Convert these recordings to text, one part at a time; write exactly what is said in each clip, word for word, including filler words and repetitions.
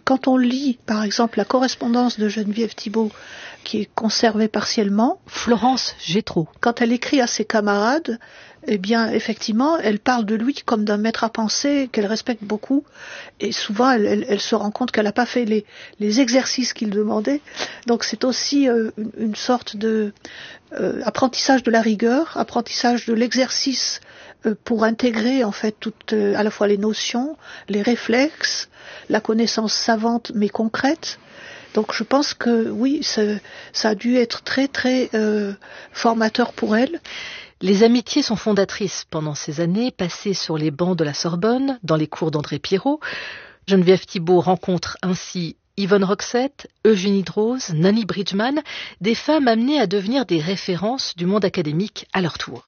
quand on lit, par exemple, la correspondance de Geneviève Thibault, qui est conservée partiellement, Florence Gétraud, quand elle écrit à ses camarades, eh bien, effectivement, elle parle de lui comme d'un maître à penser qu'elle respecte beaucoup. Et souvent, elle, elle, elle se rend compte qu'elle n'a pas fait les, les exercices qu'il demandait. Donc, c'est aussi euh, une, une sorte de euh, apprentissage de la rigueur, apprentissage de l'exercice euh, pour intégrer, en fait, toutes, euh, à la fois les notions, les réflexes, la connaissance savante mais concrète. Donc, je pense que, oui, ça, ça a dû être très, très euh, formateur pour elle. Les amitiés sont fondatrices pendant ces années passées sur les bancs de la Sorbonne, dans les cours d'André Pirot. Geneviève Thibault rencontre ainsi Yvonne Roxette, Eugénie Droz, Nanny Bridgman, des femmes amenées à devenir des références du monde académique à leur tour.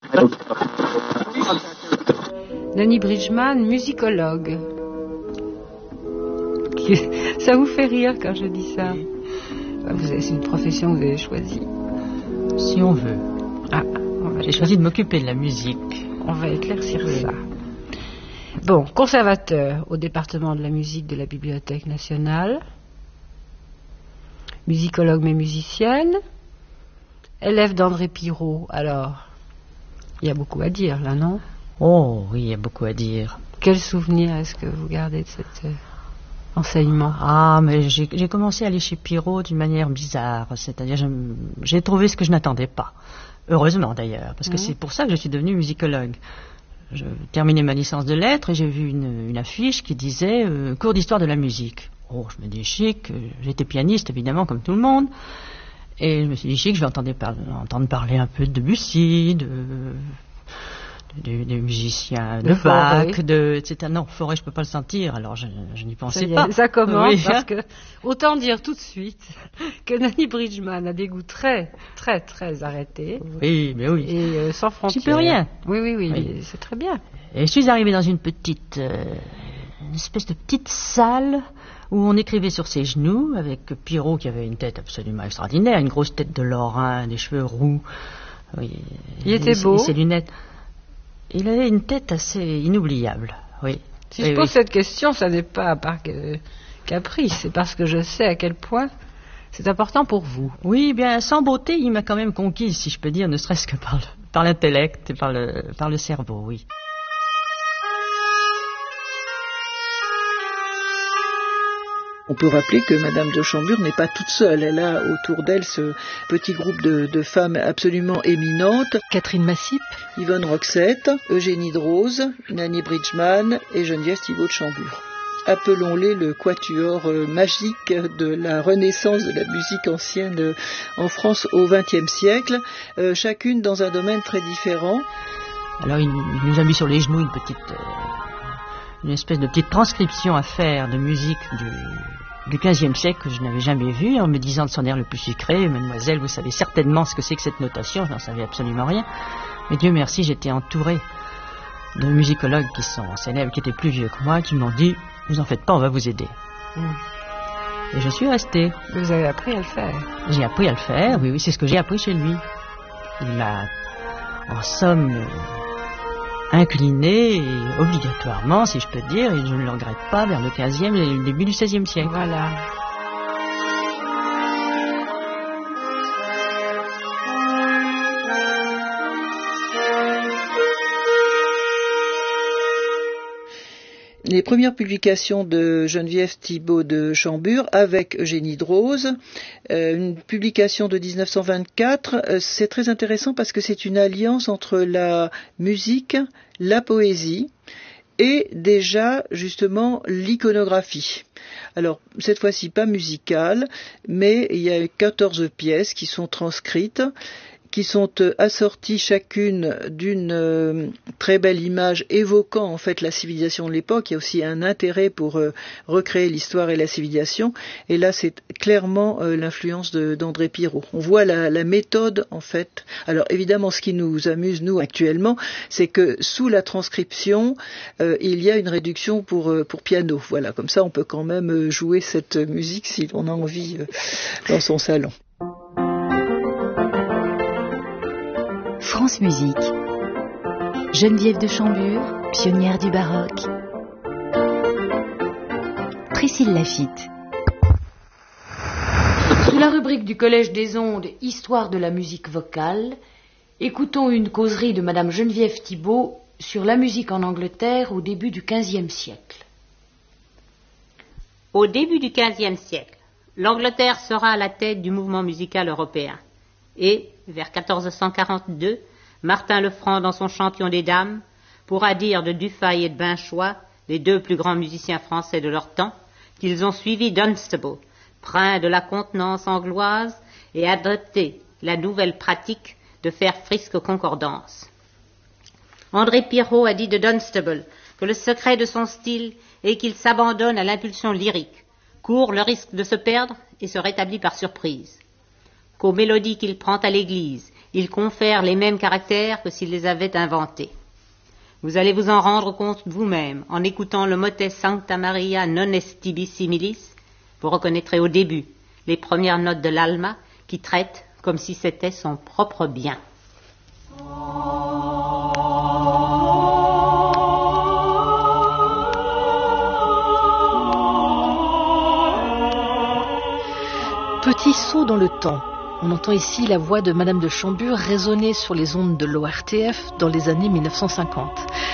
Nanny Bridgman, musicologue. Ça vous fait rire quand je dis ça? Vous avez, c'est une profession que vous avez choisie. Si on veut. Ah. J'ai choisi de m'occuper de la musique. On va éclaircir oui. ça. Bon, conservateur au département de la musique de la Bibliothèque nationale, musicologue mais musicienne, élève d'André Pirot. Alors, il y a beaucoup à dire là, non? Oh oui, il y a beaucoup à dire. Quel souvenir est-ce que vous gardez de cet euh, enseignement? Ah, mais j'ai, j'ai commencé à aller chez Pirot d'une manière bizarre. C'est-à-dire, je, j'ai trouvé ce que je n'attendais pas. Heureusement d'ailleurs, parce que mmh. c'est pour ça que je suis devenue musicologue. Je terminais ma licence de lettres et j'ai vu une, une affiche qui disait euh, cours d'histoire de la musique. Oh, je me dis chic, euh, j'étais pianiste évidemment comme tout le monde, et je me suis dit chic, je vais entendre, par, entendre parler un peu de Debussy, de, de, de musiciens, de, de Bach, de, et cetera. Non, Fauré, je peux pas le sentir, alors je, je n'y pensais ça pas. Est, ça commence oui. parce que, autant dire tout de suite que Nanny Bridgman a des goûts très, très, très arrêtés. Oui, mais oui. Et euh, sans frontières. Tu peux rien. Oui, oui, oui, oui. c'est très bien. Et je suis arrivée dans une petite, euh, une espèce de petite salle où on écrivait sur ses genoux avec Pirot qui avait une tête absolument extraordinaire, une grosse tête de Lorrain, des cheveux roux. Oui. Il était et, beau. Et ses lunettes. Il avait une tête assez inoubliable, oui. Si oui, je pose oui. cette question, ça n'est pas par caprice, c'est parce que je sais à quel point c'est important pour vous. Oui, bien, sans beauté, il m'a quand même conquise, si je peux dire, ne serait-ce que par, le, par l'intellect et par le, par le cerveau, oui. On peut rappeler que Madame de Chambure n'est pas toute seule. Elle a autour d'elle ce petit groupe de, de femmes absolument éminentes. Catherine Massip, Yvonne Roxette, Eugénie Droz, Nanny Bridgman et Geneviève Thibault de Chambure. Appelons-les le quatuor euh, magique de la renaissance de la musique ancienne euh, en France au vingtième siècle, euh, chacune dans un domaine très différent. Alors il, il nous a mis sur les genoux une petite... Euh... une espèce de petite transcription à faire de musique du, du quinzième siècle que je n'avais jamais vue, en me disant de son air le plus sucré, mademoiselle, vous savez certainement ce que c'est que cette notation, je n'en savais absolument rien. Mais Dieu merci, j'étais entouré de musicologues qui sont célèbres, qui étaient plus vieux que moi, qui m'ont dit, vous en faites pas, on va vous aider. Mmh. Et je suis restée. Vous avez appris à le faire. J'ai appris à le faire, oui, oui, c'est ce que j'ai appris chez lui. Il m'a, en somme... incliné, et obligatoirement, si je peux dire, et je ne le regrette pas, vers le quinzième et le début du seizième siècle. Voilà. Les premières publications de Geneviève Thibault de Chambure avec Eugénie Droz, euh, une publication de dix-neuf cent vingt-quatre, euh, c'est très intéressant parce que c'est une alliance entre la musique, la poésie et déjà justement l'iconographie. Alors cette fois-ci pas musicale, mais il y a quatorze pièces qui sont transcrites, qui sont assorties chacune d'une euh, très belle image évoquant en fait la civilisation de l'époque. Il y a aussi un intérêt pour euh, recréer l'histoire et la civilisation. Et là, c'est clairement euh, l'influence de, d'André Pirot. On voit la, la méthode en fait. Alors évidemment, ce qui nous amuse nous actuellement, c'est que sous la transcription, euh, il y a une réduction pour euh, pour piano. Voilà, comme ça, on peut quand même jouer cette musique si on a envie euh, dans son salon. France Musique. Geneviève de Chambure, pionnière du baroque. Priscille Laffitte. la rubrique du Collège des Ondes, Histoire de la musique vocale, écoutons une causerie de Madame Geneviève Thibault sur la musique en Angleterre au début du quinzième siècle. Au début du quinzième siècle, l'Angleterre sera à la tête du mouvement musical européen. Et, vers quatorze cent quarante-deux, Martin Lefranc, dans son Champion des Dames, pourra dire de Dufay et de Binchois, les deux plus grands musiciens français de leur temps, qu'ils ont suivi Dunstable, prince de la contenance angloise, et adopté la nouvelle pratique de faire frisque concordance. André Pirot a dit de Dunstable que le secret de son style est qu'il s'abandonne à l'impulsion lyrique, court le risque de se perdre et se rétablit par surprise. Qu'aux mélodies qu'il prend à l'église, il confère les mêmes caractères que s'il les avait inventés. Vous allez vous en rendre compte vous-même en écoutant le motet Sancta Maria non est tibi similis. Vous reconnaîtrez au début les premières notes de l'Alma qui traite comme si c'était son propre bien. Petit saut dans le temps. On entend ici la voix de Madame de Chambure résonner sur les ondes de l'O R T F dans les années mille neuf cent cinquante.